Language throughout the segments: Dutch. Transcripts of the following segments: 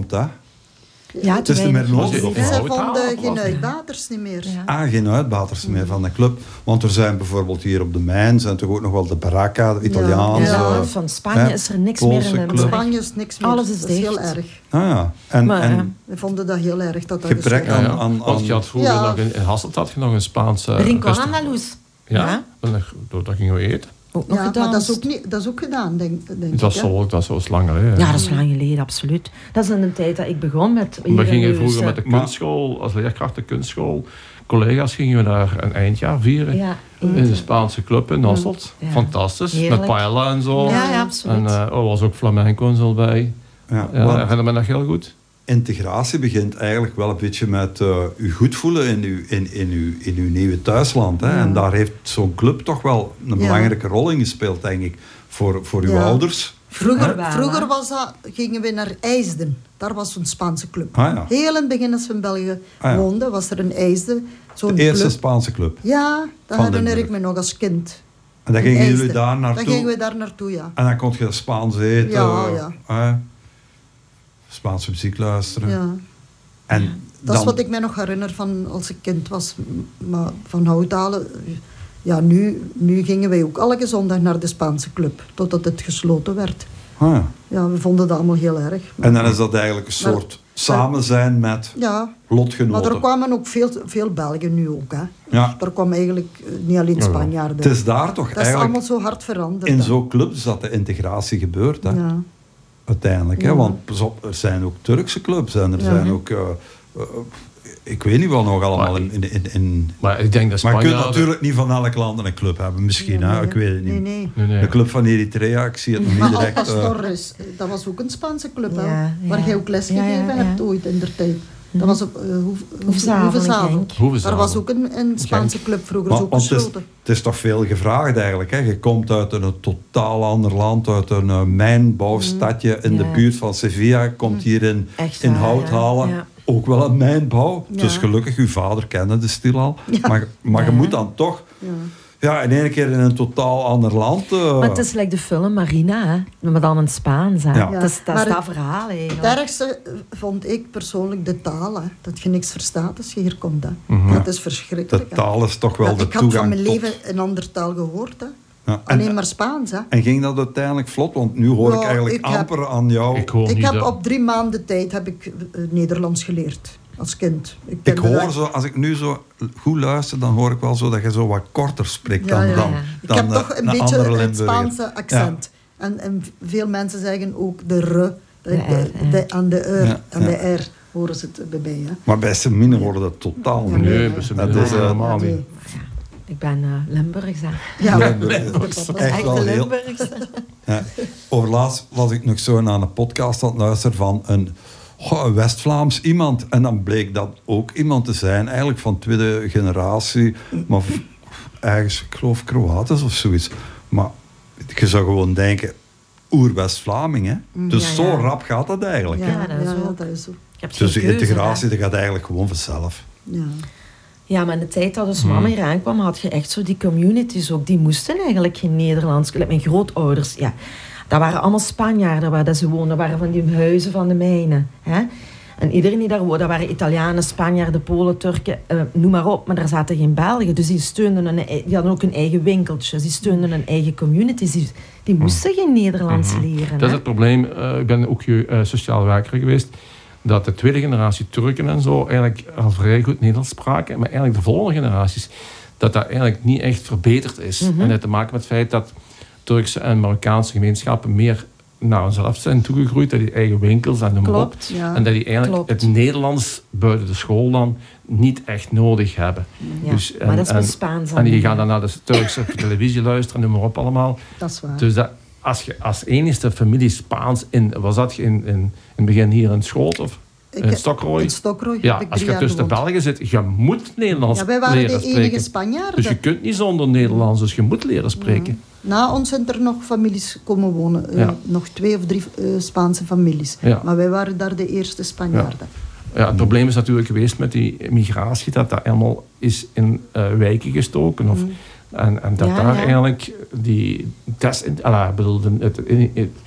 komt dat? Ja, het is niet meer nodig. Ze vonden geen uitbaters niet meer. Ja. Geen uitbaters meer van de club. Want er zijn bijvoorbeeld hier op de Mijn, zijn toch ook nog wel de Baracca, de Italiaanse... Ja, van Spanje is er niks meer in Limburg. Spanje is niks meer. Alles is dat is dicht. heel erg. Ja. En We vonden dat heel erg. Dat gebrek aan... Want je had vroeger nog in Hasselt had je nog een Spaanse... Rincon Andaluz. Ja, daar gingen we eten. Ook nog gedaan. Maar dat is ook gedaan, denk ik. Dat was langer, hè? Ja, dat is lang geleden, absoluut. Dat is in de tijd dat ik begon met... We gingen vroeger met de kunstschool, als leerkracht de kunstschool. Collega's gingen we daar een eindjaar vieren. In de Spaanse club in Hasselt. Ja. Fantastisch, heerlijk. met paella en zo. Ja, absoluut. En er was ook flamenco en zo bij. Herinner me dat heel goed. Integratie begint eigenlijk wel een beetje met u goed voelen in uw nieuwe thuisland. Hè? Ja. En daar heeft zo'n club toch wel een belangrijke rol in gespeeld, denk ik, voor uw ouders. Vroeger gingen we naar IJsden. Daar was zo'n Spaanse club. Heel in het begin, als we in België woonden, was er een IJsden. De eerste Spaanse club? Ja, dat herinner ik me nog als kind. En dan gingen jullie daar naartoe? Dan gingen we daar naartoe, ja. En dan kon je Spaans eten? Ja. Spaanse muziek luisteren. Ja. En dat is wat ik mij nog herinner van als ik kind was. Maar van Houtalen... Ja, nu gingen wij ook elke zondag naar de Spaanse club. Totdat het gesloten werd. Ja, we vonden dat allemaal heel erg. En dan is dat eigenlijk een soort samen zijn met lotgenoten. Maar er kwamen ook veel Belgen nu ook. Hè. Ja. Er kwam eigenlijk niet alleen Spanjaarden. Het is daar toch dat is allemaal zo hard veranderd. In zo'n clubs dat de integratie gebeurt. Hè. Ja. Uiteindelijk. Hè? Want er zijn ook Turkse clubs. En er zijn ook... ik weet niet wat nog allemaal in... Maar ik denk dat maar je kunt natuurlijk niet van elk land een club hebben. Misschien, hè? Ik weet het niet. Nee. De club van Eritrea, ik zie het nog niet direct. Maar Pastores, dat was ook een Spaanse club, hè? Waar jij ook les gegeven hebt ooit in der tijd. Dat was op Hoevezavel. Daar was ook een Spaanse club vroeger ook gesloten. Het is toch veel gevraagd eigenlijk. Hè? Je komt uit een totaal ander land, uit een mijnbouwstadje in de buurt van Sevilla. Komt hier in Houthalen. Ja. Ook wel een mijnbouw. Ja. Dus gelukkig, uw vader kende de stil al. Ja. Maar je moet dan toch... Ja, in één keer in een totaal ander land. Maar het is like de film Marina, hè? Maar dan in Spaans. Hè? Ja. Dat is dat verhaal eigenlijk. Het ergste vond ik persoonlijk de taal. Hè? Dat je niks verstaat als je hier komt. Hè? Mm-hmm. Dat is verschrikkelijk. De taal is toch wel de toegang tot... Ik had van mijn leven een andere taal gehoord. Hè? Ja. Alleen maar Spaans. Hè? En ging dat uiteindelijk vlot? Want nu hoor ik eigenlijk amper aan jou... Ik heb op 3 maanden tijd heb ik Nederlands geleerd. Als kind. Ik hoor zo, als ik nu zo goed luister, dan hoor ik wel zo dat je zo wat korter spreekt dan ik heb toch een beetje het Spaanse accent. Ja. En veel mensen zeggen ook de r, aan de r horen ze het bij mij. Hè. Maar bij Semine horen dat totaal niet. Nee, bij Semine dat is helemaal niet. Ik ben Limburgs. Ja, Limburgs. Echt wel heel. Overlaatst was ik nog zo naar een podcast aan het luisteren van een West-Vlaams iemand. En dan bleek dat ook iemand te zijn, eigenlijk van tweede generatie, maar ergens, ik geloof, Kroatisch of zoiets. Maar je zou gewoon denken, oer-West-Vlaming, hè? Dus zo rap gaat dat eigenlijk. Ja, dat is zo. Dus die integratie, dat gaat eigenlijk gewoon vanzelf. Ja, maar in de tijd dat dus mama hier aankwam, had je echt zo die communities ook. Die moesten eigenlijk geen Nederlands. Mijn grootouders, dat waren allemaal Spanjaarden waar ze woonden. Dat waren van die huizen van de mijnen. Hè? En iedereen die daar woonde, dat waren Italianen, Spanjaarden, Polen, Turken, noem maar op. Maar daar zaten geen Belgen. Dus die hadden ook een eigen winkeltje. Die steunden hun eigen communities. Die moesten geen Nederlands leren. Dat is het probleem. Ik ben ook sociaal werker geweest. Dat de tweede generatie Turken en zo eigenlijk al vrij goed Nederlands spraken. Maar eigenlijk de volgende generaties, dat eigenlijk niet echt verbeterd is. En dat heeft te maken met het feit dat Turkse en Marokkaanse gemeenschappen meer naar onszelf zijn toegegroeid. Dat die eigen winkels en noem maar op. Ja. En dat die eigenlijk het Nederlands buiten de school dan niet echt nodig hebben. Ja, dus, maar dat is met Spaans. En die gaan dan naar de Turkse televisie luisteren, noem maar op allemaal. Dat is waar. Dus dat, als enigste familie Spaans was dat je in het begin hier in Schoot of in Stokrooi? In Stokrooi. Ja, als je tussen de Belgen zit, je moet Nederlands leren spreken. Wij waren de enige Spanjaarden. Dus je kunt niet zonder Nederlands, dus je moet leren spreken. Na ons zijn er nog families komen wonen. Nog 2 of 3 Spaanse families. Ja. Maar wij waren daar de eerste Spanjaarden. Ja, het probleem is natuurlijk geweest met die migratie, dat helemaal is in wijken gestoken. En dat daar eigenlijk die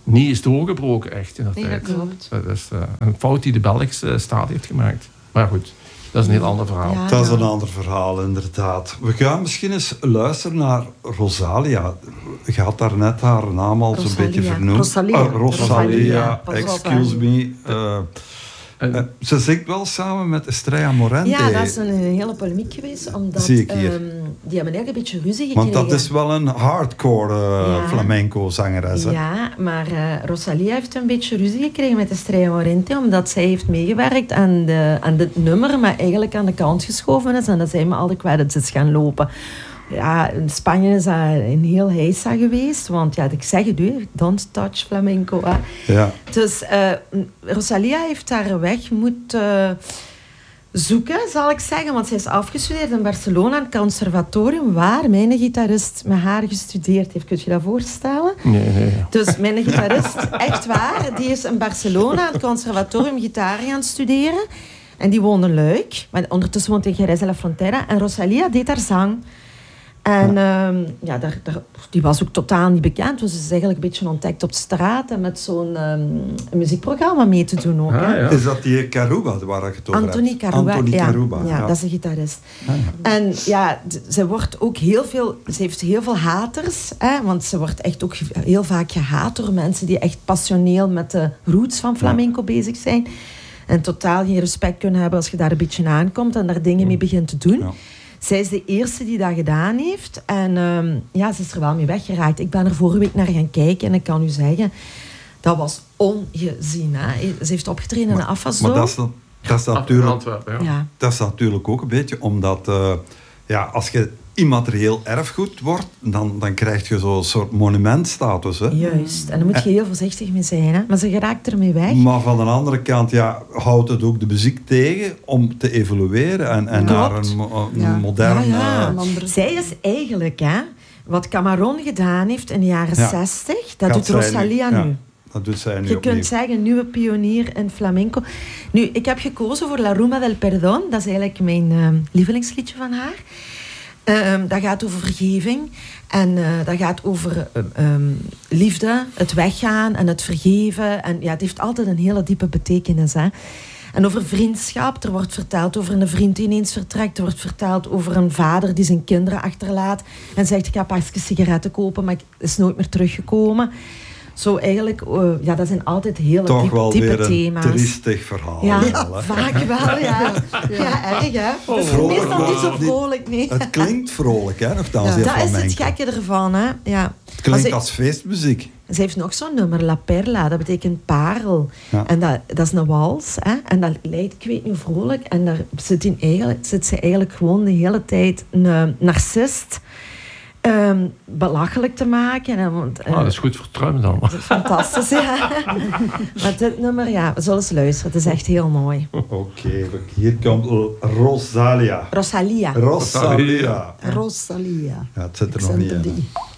niet is doorgebroken echt in dat tijd. Dat klopt. Dat is een fout die de Belgische staat heeft gemaakt. Maar goed, dat is een heel ander verhaal. Ja, dat is een ander verhaal, inderdaad. We gaan misschien eens luisteren naar Rosalia. Je had daarnet haar naam al zo'n beetje vernoemd. Rosalia, excuse me. Ze zingt wel samen met Estrella Morente. Ja, dat is een hele polemiek geweest, omdat die hebben eigenlijk een beetje ruzie gekregen. Want dat is wel een hardcore flamenco-zangeres. Ja, maar Rosalia heeft een beetje ruzie gekregen met Estrella Morente, omdat zij heeft meegewerkt aan dit nummer, maar eigenlijk aan de kant geschoven is en dat zij me al de credits is gaan lopen. Ja, in Spanje is dat een heel heisa geweest, want ja, ik zeg het u, don't touch flamenco. Hè. Ja. Dus Rosalia heeft haar weg moeten zoeken, zal ik zeggen, want zij is afgestudeerd in Barcelona, aan het conservatorium, waar mijn gitarist met haar gestudeerd heeft. Kun je dat voorstellen? Nee. Dus mijn gitarist, echt waar, die is in Barcelona aan het conservatorium gitaar gaan studeren. En die woonde in Luik, maar ondertussen woont in Jerez de la Frontera. En Rosalia deed haar zang. En die was ook totaal niet bekend. Dus ze is eigenlijk een beetje ontdekt op straat en met zo'n muziekprogramma mee te doen ook. Ja. Is dat die Caruba waar je het over hebt? Anthony Caruba, ja, dat is een gitarist. En ja, ze wordt ook ze heeft heel veel haters, hè, want ze wordt echt ook heel vaak gehaat door mensen die echt passioneel met de roots van flamenco bezig zijn. En totaal geen respect kunnen hebben als je daar een beetje aankomt en daar dingen mee begint te doen. Ja. Zij is de eerste die dat gedaan heeft. En ze is er wel mee weggeraakt. Ik ben er vorige week naar gaan kijken en ik kan u zeggen, dat was ongezien. Hè. Ze heeft opgetreden in de Afasdo. Maar dat is natuurlijk ook een beetje omdat als je immaterieel erfgoed wordt, dan krijg je zo'n soort monumentstatus. Hè? Juist, en daar moet je heel voorzichtig mee zijn. Hè? Maar ze geraakt ermee weg. Maar van de andere kant houdt het ook de muziek tegen om te evolueren en naar een moderne... Zij is eigenlijk, wat Camarón gedaan heeft in de jaren 60, dat doet Rosalia nu. Dat doet zij nu Je kunt zeggen, een nieuwe pionier in flamenco. Nu, ik heb gekozen voor La Rumba del Perdón. Dat is eigenlijk mijn lievelingsliedje van haar. Dat gaat over vergeving. En dat gaat over liefde, het weggaan en het vergeven. En ja, het heeft altijd een hele diepe betekenis. Hè? En over vriendschap. Er wordt verteld over een vriend die ineens vertrekt. Er wordt verteld over een vader die zijn kinderen achterlaat. En zegt, ik ga pakjes sigaretten kopen, maar ik is nooit meer teruggekomen. Zo eigenlijk, dat zijn altijd hele toch diepe wel weer thema's. Een triestig verhaal. Ja, vaak wel, ja. Ja, erg, hè. Het is meestal niet zo vrolijk, nee. Het klinkt vrolijk, hè, nogthans. Dat is het gekke ervan, hè. Ja. Het klinkt als feestmuziek. Ze heeft nog zo'n nummer, La Perla, dat betekent parel. Ja. En dat is een wals, hè. En dat lijkt, ik weet niet, vrolijk. En daar zit ze eigenlijk gewoon de hele tijd een narcist belachelijk te maken. Dat is goed voor Truim dan. Dat is fantastisch, ja. Maar dit nummer, we zullen eens luisteren. Het is echt heel mooi. Oké, hier komt Rosalia. Rosalia. Rosalia. Rosalia. Ja, het zit er nog niet in.